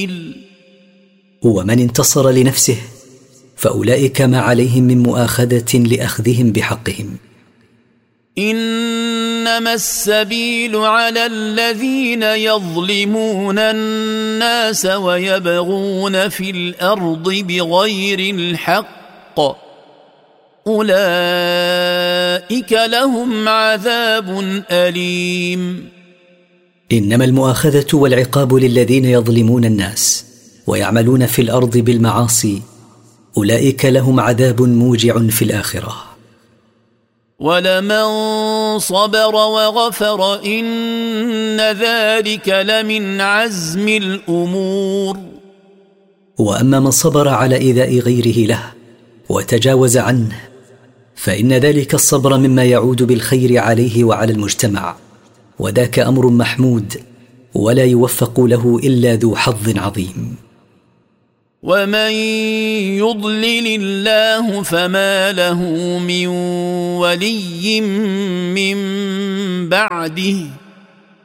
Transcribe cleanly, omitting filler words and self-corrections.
ومن انتصر لنفسه فأولئك ما عليهم من مؤاخذة لأخذهم بحقهم. إنما السبيل على الذين يظلمون الناس ويبغون في الأرض بغير الحق أولئك لهم عذاب أليم. إنما المؤاخذة والعقاب للذين يظلمون الناس ويعملون في الأرض بالمعاصي أولئك لهم عذاب موجع في الآخرة. ولمن صبر وغفر إن ذلك لمن عزم الأمور. وأما من صبر على إيذاء غيره له وتجاوز عنه فإن ذلك الصبر مما يعود بالخير عليه وعلى المجتمع، وذاك أمر محمود ولا يوفق له إلا ذو حظ عظيم. ومن يضلل الله فما له من ولي من بعده